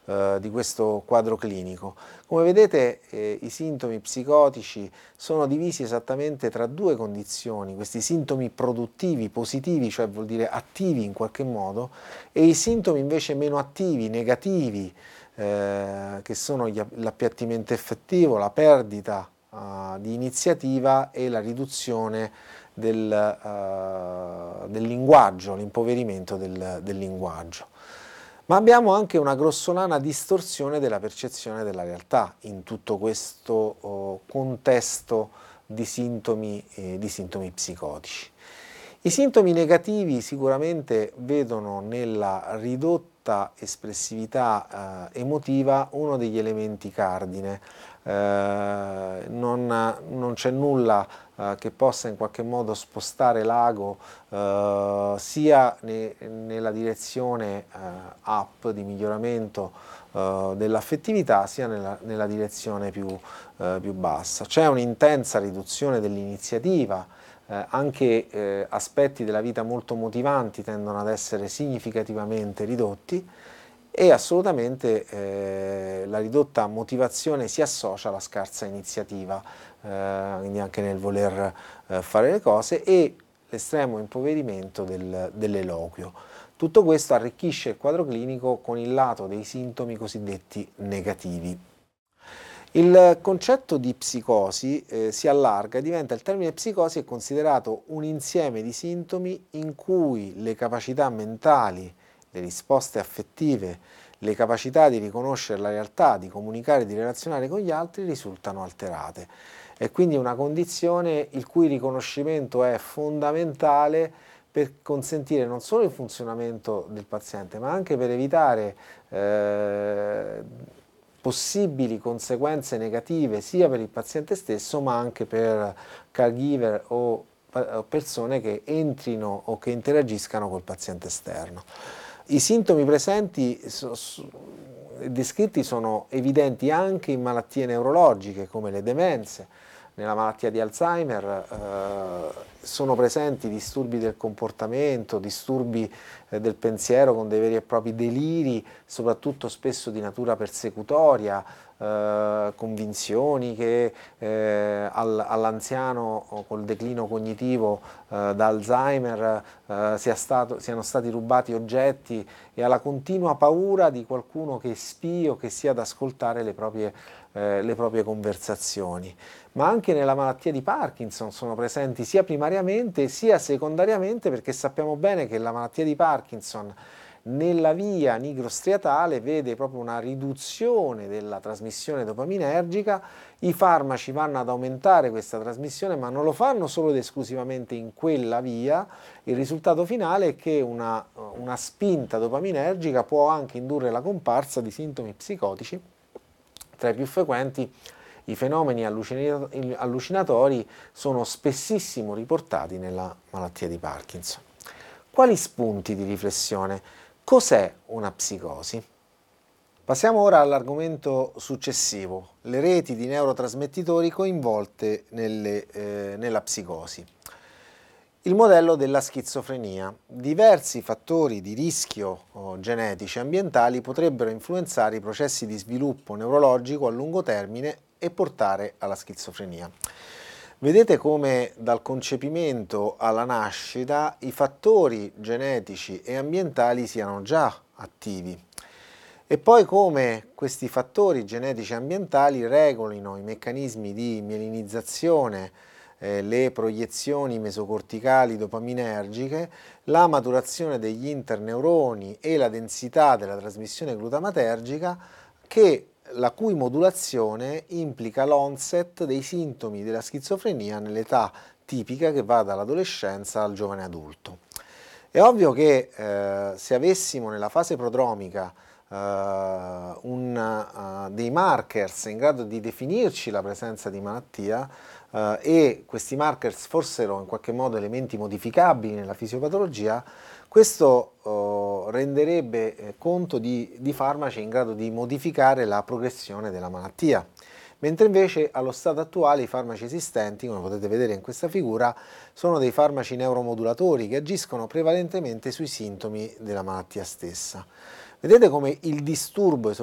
di questo quadro clinico. Come vedete i sintomi psicotici sono divisi esattamente tra due condizioni: questi sintomi produttivi, positivi, cioè vuol dire attivi in qualche modo, e i sintomi invece meno attivi, negativi, che sono l'appiattimento effettivo, la perdita di iniziativa e la riduzione del linguaggio, l'impoverimento del linguaggio. Ma abbiamo anche una grossolana distorsione della percezione della realtà in tutto questo contesto di sintomi psicotici. I sintomi negativi sicuramente vedono nella ridotta espressività emotiva uno degli elementi cardine. Non c'è nulla che possa in qualche modo spostare l'ago sia nella direzione up di miglioramento dell'affettività, sia nella direzione più bassa. C'è un'intensa riduzione dell'iniziativa. Anche aspetti della vita molto motivanti tendono ad essere significativamente ridotti, e assolutamente la ridotta motivazione si associa alla scarsa iniziativa, quindi anche nel voler fare le cose, e l'estremo impoverimento dell'eloquio. Tutto questo arricchisce il quadro clinico con il lato dei sintomi cosiddetti negativi. Il concetto di psicosi si allarga e diventa: il termine psicosi è considerato un insieme di sintomi in cui le capacità mentali, le risposte affettive, le capacità di riconoscere la realtà, di comunicare, di relazionare con gli altri risultano alterate. È quindi una condizione il cui riconoscimento è fondamentale per consentire non solo il funzionamento del paziente, ma anche per evitare possibili conseguenze negative sia per il paziente stesso, ma anche per caregiver o persone che entrino o che interagiscano col paziente esterno. I sintomi presenti descritti sono evidenti anche in malattie neurologiche come le demenze. Nella malattia di Alzheimer sono presenti disturbi del comportamento, disturbi del pensiero con dei veri e propri deliri, soprattutto spesso di natura persecutoria, convinzioni che all'anziano col declino cognitivo da Alzheimer siano stati rubati oggetti, e alla continua paura di qualcuno che spii o che sia ad ascoltare le proprie conversazioni. Ma anche nella malattia di Parkinson sono presenti sia primariamente sia secondariamente, perché sappiamo bene che la malattia di Parkinson nella via nigrostriatale vede proprio una riduzione della trasmissione dopaminergica. I farmaci vanno ad aumentare questa trasmissione, ma non lo fanno solo ed esclusivamente in quella via. Il risultato finale è che una spinta dopaminergica può anche indurre la comparsa di sintomi psicotici. Tra i più frequenti, i fenomeni allucinatori sono spessissimo riportati nella malattia di Parkinson. Quali spunti di riflessione? Cos'è una psicosi? Passiamo ora all'argomento successivo: le reti di neurotrasmettitori coinvolte nella psicosi. Il modello della schizofrenia. Diversi fattori di rischio genetici e ambientali potrebbero influenzare i processi di sviluppo neurologico a lungo termine e portare alla schizofrenia. Vedete come dal concepimento alla nascita i fattori genetici e ambientali siano già attivi, e poi come questi fattori genetici e ambientali regolino i meccanismi di mielinizzazione, le proiezioni mesocorticali dopaminergiche, la maturazione degli interneuroni e la densità della trasmissione glutamatergica, la cui modulazione implica l'onset dei sintomi della schizofrenia nell'età tipica che va dall'adolescenza al giovane adulto. È ovvio che se avessimo nella fase prodromica dei markers in grado di definirci la presenza di malattia, e questi markers fossero in qualche modo elementi modificabili nella fisiopatologia, questo renderebbe conto di farmaci in grado di modificare la progressione della malattia, mentre invece allo stato attuale i farmaci esistenti, come potete vedere in questa figura, sono dei farmaci neuromodulatori che agiscono prevalentemente sui sintomi della malattia stessa. Vedete come il disturbo